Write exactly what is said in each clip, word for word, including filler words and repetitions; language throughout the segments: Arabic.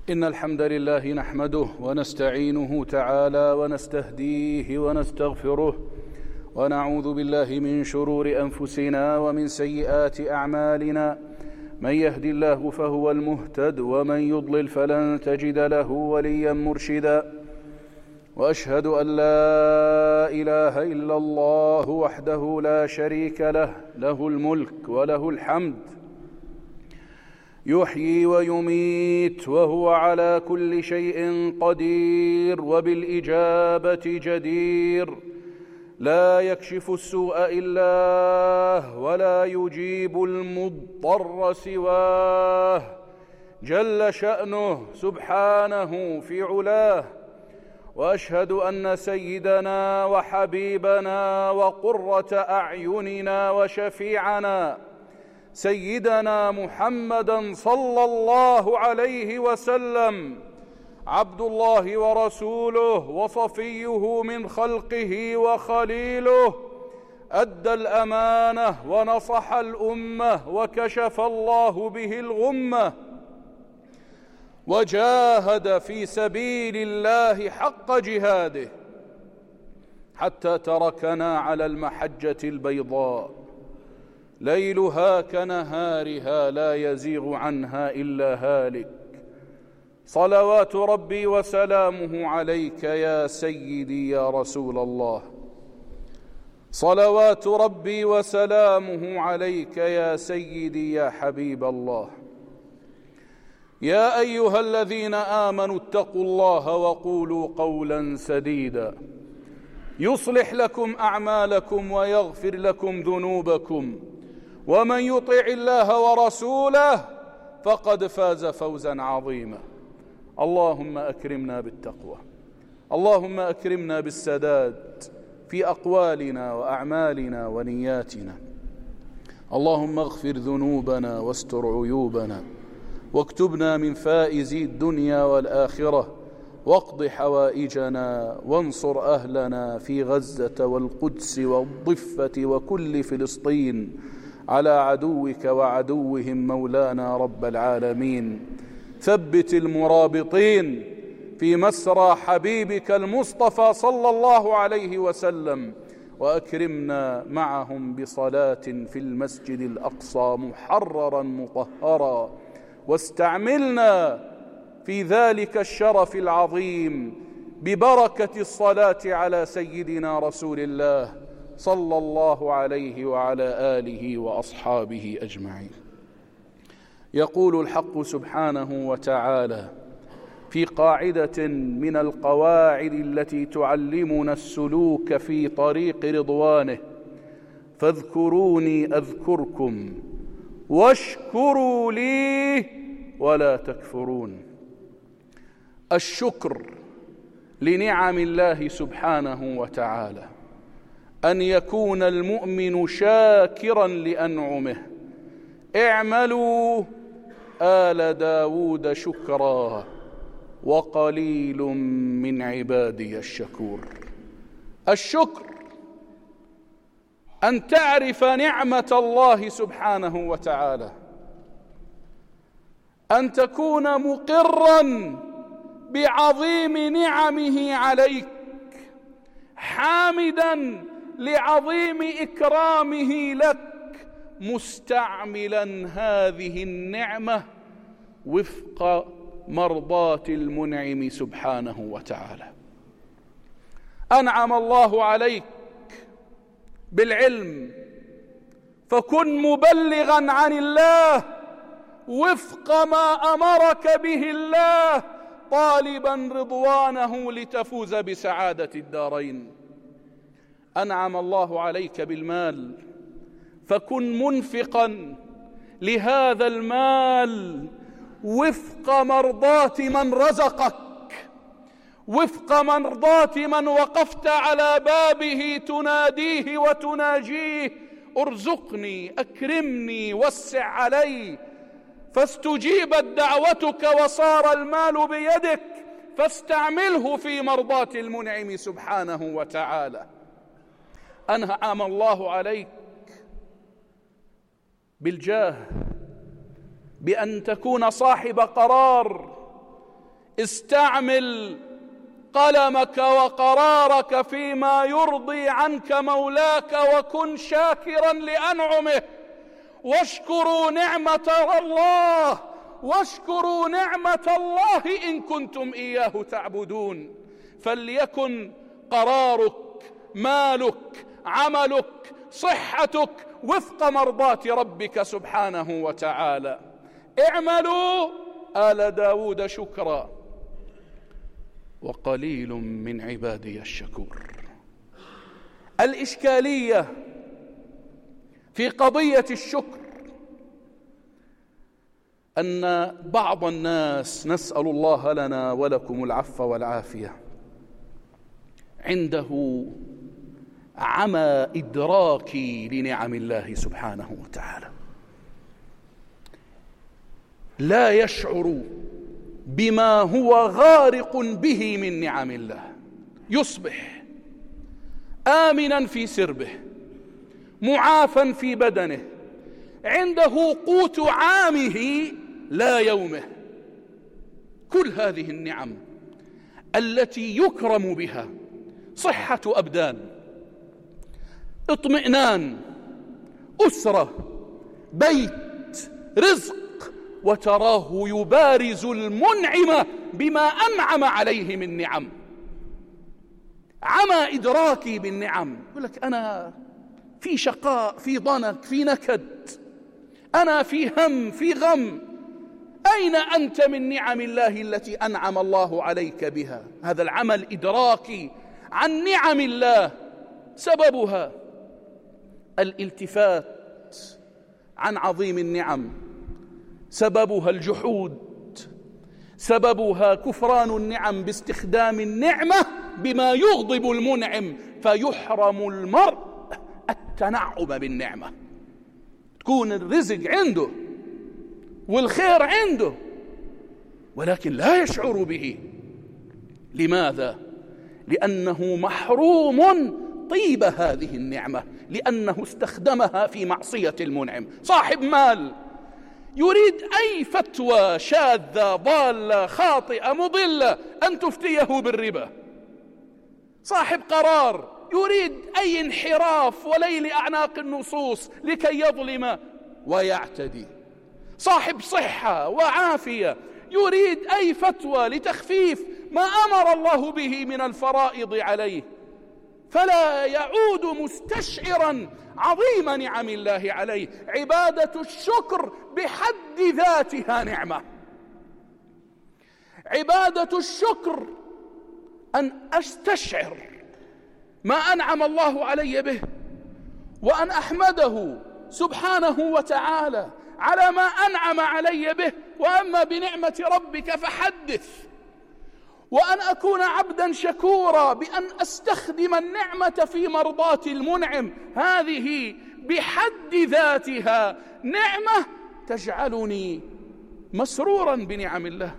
إن الحمد لله نحمده ونستعينه تعالى ونستهديه ونستغفره ونعوذ بالله من شرور أنفسنا ومن سيئات أعمالنا. من يهد الله فهو المهتد ومن يضلل فلن تجد له وليا مرشدا. وأشهد أن لا إله إلا الله وحده لا شريك له، له الملك وله الحمد، يحيي ويميت وهو على كل شيء قدير وبالإجابة جدير. لا يكشف السوء إلا ولا يجيب المضطر سواه، جل شأنه سبحانه في علاه. وأشهد أن سيدنا وحبيبنا وقرة أعيننا وشفيعنا سيدنا محمدًا صلى الله عليه وسلم عبد الله ورسوله وصفيه من خلقه وخليله، أدى الأمانة ونصح الأمة وكشف الله به الغمة، وجاهد في سبيل الله حق جهاده حتى تركنا على المحجة البيضاء ليلها كنهارها لا يزيغ عنها إلا هالك. صلوات ربي وسلامه عليك يا سيدي يا رسول الله، صلوات ربي وسلامه عليك يا سيدي يا حبيب الله. يا أيها الذين آمنوا اتقوا الله وقولوا قولا سديدا يصلح لكم أعمالكم ويغفر لكم ذنوبكم، ومن يطع الله ورسوله فقد فاز فوزا عظيما. اللهم أكرمنا بالتقوى، اللهم أكرمنا بالسداد في أقوالنا وأعمالنا ونياتنا. اللهم اغفر ذنوبنا واستر عيوبنا، واكتبنا من فائزي الدنيا والآخرة، واقض حوائجنا، وانصر أهلنا في غزة والقدس والضفة وكل فلسطين على عدوك وعدوهم مولانا رب العالمين. ثبت المرابطين في مسرى حبيبك المصطفى صلى الله عليه وسلم، وأكرمنا معهم بصلاة في المسجد الأقصى محررا مطهرا، واستعملنا في ذلك الشرف العظيم ببركة الصلاة على سيدنا رسول الله صلى الله عليه وعلى آله وأصحابه أجمعين. يقول الحق سبحانه وتعالى في قاعدة من القواعد التي تعلمنا السلوك في طريق رضوانه: فاذكروني أذكركم واشكروا لي ولا تكفرون. الشكر لنعم الله سبحانه وتعالى، أن يكون المؤمن شاكرا لأنعمه. اعملوا آل داود شكرا وقليل من عبادي الشكور. الشكر أن تعرف نعمة الله سبحانه وتعالى، أن تكون مقرا بعظيم نعمه عليك، حامدا لعظيم إكرامه لك، مستعملا هذه النعمة وفق مرضاة المنعم سبحانه وتعالى. أنعم الله عليك بالعلم، فكن مبلغا عن الله وفق ما أمرك به الله، طالبا رضوانه لتفوز بسعادة الدارين. أنعم الله عليك بالمال، فكن منفقا لهذا المال وفق مرضاة من رزقك، وفق مرضاة من وقفت على بابه تناديه وتناجيه: ارزقني، أكرمني، وسع علي. فاستجيبت دعوتك وصار المال بيدك، فاستعمله في مرضاة المنعم سبحانه وتعالى. أنعم الله عليك بالجاه، بأن تكون صاحب قرار، استعمل قلمك وقرارك فيما يرضي عنك مولاك، وكن شاكرا لأنعمه. واشكروا نعمة الله واشكروا نعمة الله إن كنتم إياه تعبدون. فليكن قرارك، مالك، عملك، صحتك وفق مرضات ربك سبحانه وتعالى. اعملوا آل داود شكرا وقليل من عبادي الشكور. الإشكالية في قضية الشكر أن بعض الناس، نسأل الله لنا ولكم العفو والعافية، عنده عمى إدراكي لنعم الله سبحانه وتعالى، لا يشعر بما هو غارق به من نعم الله. يصبح آمنا في سربه، معافا في بدنه، عنده قوت عامه لا يومه. كل هذه النعم التي يكرم بها، صحة أبدان، اطمئنان، أسرة، بيت، رزق، وتراه يبارز المنعم بما أنعم عليه من نعم. عمى إدراكي بالنعم، يقول لك أنا في شقاء، في ضنك، في نكد، أنا في هم، في غم. أين أنت من نعم الله التي أنعم الله عليك بها؟ هذا العمى الإدراكي عن نعم الله سببها الالتفات عن عظيم النعم، سببها الجحود، سببها كفران النعم باستخدام النعمة بما يغضب المنعم، فيحرم المرء التنعم بالنعمة. تكون الرزق عنده والخير عنده ولكن لا يشعر به. لماذا؟ لأنه محروم طيب هذه النعمة، لأنه استخدمها في معصية المنعم. صاحب مال يريد أي فتوى شاذة ضالة خاطئة مضلة أن تفتيه بالربا. صاحب قرار يريد أي انحراف وليل أعناق النصوص لكي يظلم ويعتدي. صاحب صحة وعافية يريد أي فتوى لتخفيف ما أمر الله به من الفرائض عليه، فلا يعود مستشعرا عظيم نعم الله عليه. عبادة الشكر بحد ذاتها نعمة. عبادة الشكر أن أستشعر ما أنعم الله علي به، وأن أحمده سبحانه وتعالى على ما أنعم علي به. وأما بنعمة ربك فحدث. وأن أكون عبدا شكورا بأن أستخدم النعمة في مرضاة المنعم. هذه بحد ذاتها نعمة تجعلني مسرورا بنعم الله،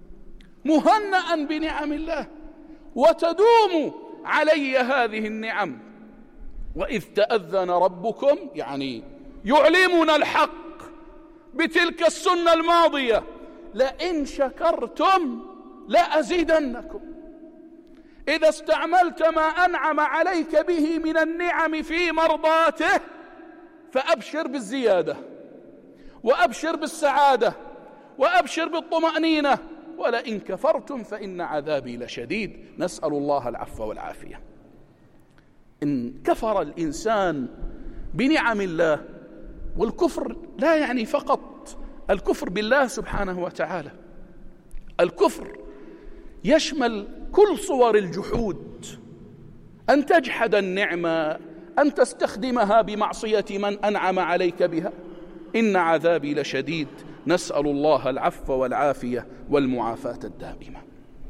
مهنئا بنعم الله، وتدوم علي هذه النعم. وإذ تأذن ربكم، يعني يعلمنا الحق بتلك السنة الماضية، لئن شكرتم لأزيدنكم. إذا استعملت ما أنعم عليك به من النعم في مرضاته فأبشر بالزيادة، وأبشر بالسعادة، وأبشر بالطمأنينة. ولئن كفرتم فإن عذابي لشديد. نسأل الله العفو والعافية. إن كفر الإنسان بنعم الله، والكفر لا يعني فقط الكفر بالله سبحانه وتعالى، الكفر يشمل كل صور الجحود، أن تجحد النعمة، أن تستخدمها بمعصية من أنعم عليك بها. إن عذابي لشديد. نسأل الله العفو والعافية والمعافاة الدائمة.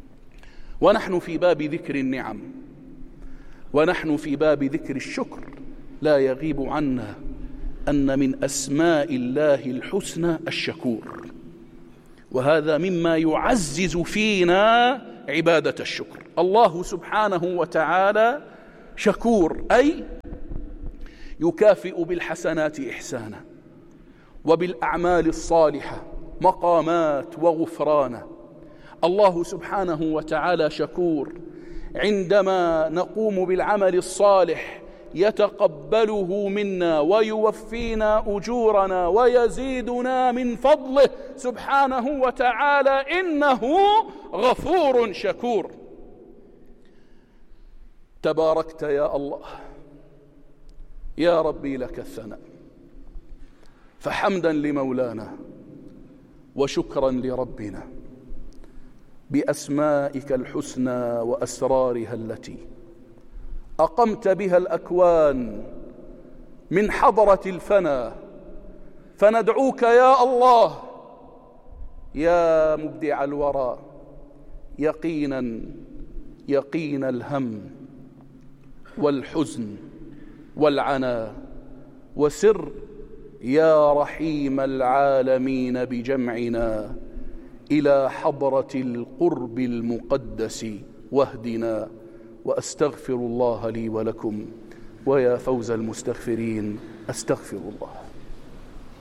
ونحن في باب ذكر النعم، ونحن في باب ذكر الشكر، لا يغيب عنا أن من أسماء الله الحسنى الشكور، وهذا مما يعزز فينا عبادة الشكر. الله سبحانه وتعالى شكور، أي يكافئ بالحسنات إحسانا، وبالأعمال الصالحة مقامات وغفرانا. الله سبحانه وتعالى شكور. عندما نقوم بالعمل الصالح يتقبله منا ويوفينا أجورنا ويزيدنا من فضله سبحانه وتعالى، إنه غفور شكور. تباركت يا الله، يا ربي لك الثناء. فحمدا لمولانا وشكرا لربنا بأسمائك الحسنى وأسرارها التي أقمت بها الأكوان من حضرة الفنا، فندعوك يا الله يا مبدع الورى يقينا يقين الهم والحزن والعنا، وسر يا رحيم العالمين بجمعنا إلى حضرة القرب المقدس واهدنا. وأستغفر الله لي ولكم، ويا فوز المستغفرين أستغفر الله.